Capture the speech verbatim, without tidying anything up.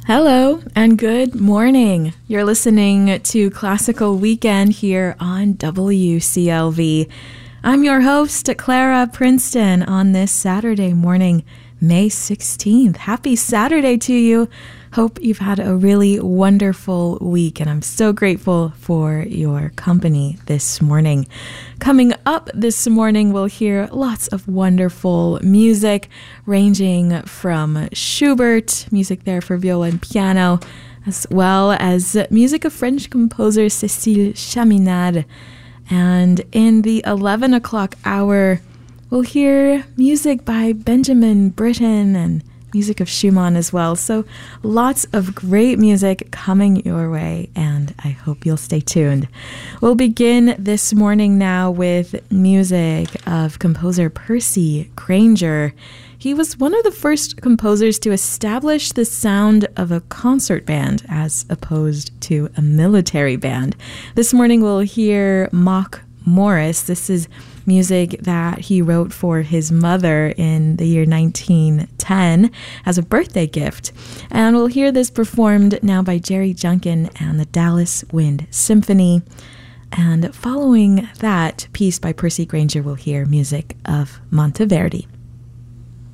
Hello and good morning. You're listening to Classical Weekend here on W C L V. I'm your host, Clara Princeton, on this Saturday morning, May sixteenth. Happy Saturday to you. Hope you've had a really wonderful week, and I'm so grateful for your company this morning. Coming up this morning, we'll hear lots of wonderful music, ranging from Schubert, music there for viola and piano, as well as music of French composer Cécile Chaminade. And in the eleven o'clock hour, we'll hear music by Benjamin Britten and music of Schumann as well. So lots of great music coming your way, and I hope you'll stay tuned. We'll begin this morning now with music of composer Percy Grainger. He was one of the first composers to establish the sound of a concert band as opposed to a military band. This morning we'll hear Mock Morris. This is music that he wrote for his mother in the year nineteen ten as a birthday gift. And we'll hear this performed now by Jerry Junkin and the Dallas Wind Symphony. And following that piece by Percy Grainger, we'll hear music of Monteverdi.